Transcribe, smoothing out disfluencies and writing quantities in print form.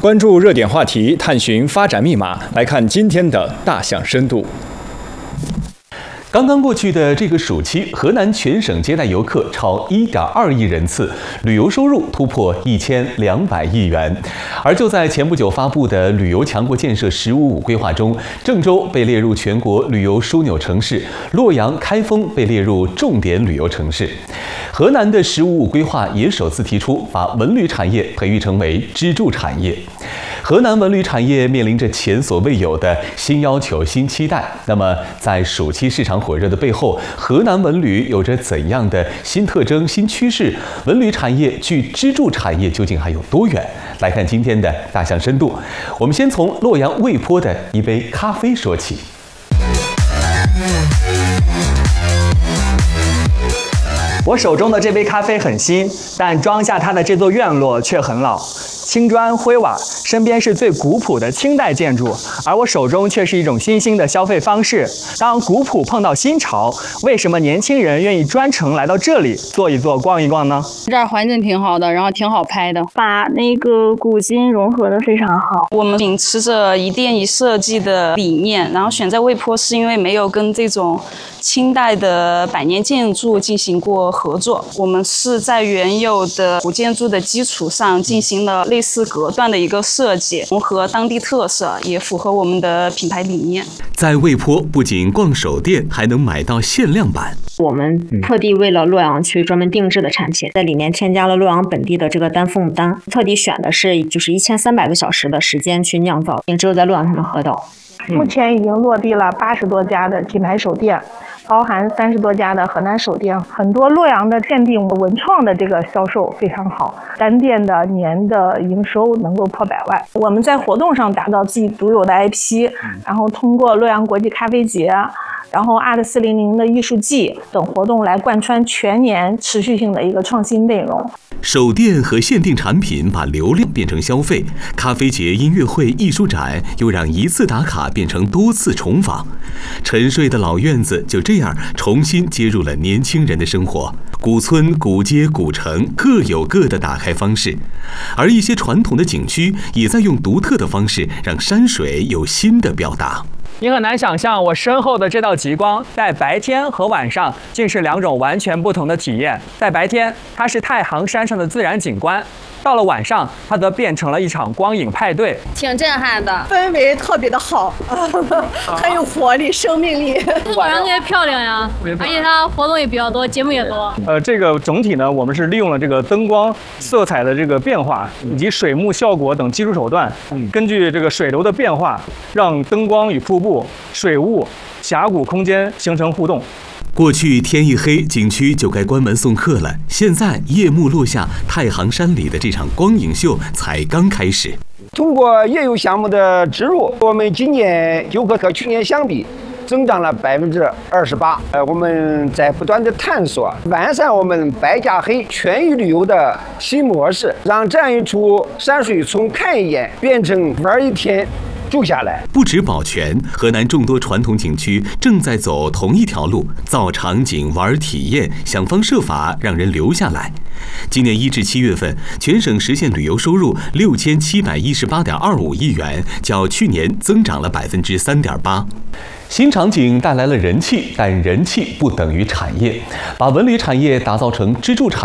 关注热点话题，探寻发展密码，来看今天的大象深度。 刚刚过去的这个暑期，河南全省接待游客超1.2亿人次，旅游收入突破1200亿元。而就在前不久发布的旅游强国建设“15+5”规划中，郑州被列入全国旅游枢纽城市，洛阳、开封被列入重点旅游城市。河南的“15+5”规划也首次提出把文旅产业培育成为支柱产业。河南文旅产业面临着前所未有的新要求、新期待。那么，在暑期市场火热的背后，河南文旅有着怎样的新特征、新趋势？文旅产业距支柱产业究竟还有多远？来看今天的大象深度。我们先从洛阳魏坡的一杯咖啡说起。 我手中的这杯咖啡很新，但装下它的这座院落却很老。青砖灰瓦，身边是最古朴的清代建筑，而我手中却是一种新兴的消费方式。当古朴碰到新潮，为什么年轻人愿意专程来到这里坐一坐、逛一逛呢？ 这儿环境挺好的，然后挺好拍的，把那个古今融合的非常好。 我们秉持着一店一设计的理念，然后选在魏坡是因为没有跟这种清代的百年建筑进行过合作，我们是在原有的古建筑的基础上进行了类似隔断的一个设计，融合当地特色，也符合我们的品牌理念。 在魏坡不仅逛手店，还能买到限量版。 我们特地为了洛阳去专门定制的产品，在里面添加了洛阳本地的这个丹凤丹，特地选的是就是1300个小时的时间去酿造，也只有在洛阳才能喝到。 目前已经落地了80多家的品牌手店，包含30多家的河南手店。很多洛阳的限定文创的这个销售非常好，单店的年的营收能够破100万。我们在活动上打造自己独有的 IP， 然后通过洛阳国际咖啡节，然后 ART400的艺术季等活动来贯穿全年持续性的一个创新内容。 手店和限定产品把流量变成消费，咖啡节、音乐会、艺术展又让一次打卡变成多次重访。沉睡的老院子就这样重新接入了年轻人的生活。古村、古街、古城各有各的打开方式，而一些传统的景区也在用独特的方式让山水有新的表达。 你很难想象我身后的这道极光在白天和晚上竟是2种完全不同的体验。在白天，它是太行山上的自然景观；到了晚上，它则变成了一场光影派对， 挺震撼的， 氛围特别的好，很有活力、生命力。 洛阳也漂亮呀，而且它活动也比较多，节目也多。 这个整体呢，我们是利用了这个灯光、色彩的这个变化，以及水幕效果等技术手段，根据这个水流的变化，让灯光与瀑布、水雾、峡谷空间形成互动。 过去天一黑，景区就该关门送客了。现在夜幕落下，太行山里的这场光影秀才刚开始。 通过夜游项目的植入，我们今年游客和去年相比增长了28%。我们在不断的探索、完善我们白加黑全域旅游的新模式，让这样一处山水从看一眼变成玩一天。住下来， 不止保全，河南众多传统景区正在走同一条路，造场景、玩体验，想方设法让人留下来。今年1至7月份，全省实现旅游收入6718.25亿元，较去年增长了3.8%。新场景带来了人气，但人气不等于产业。把文旅产业打造成支柱产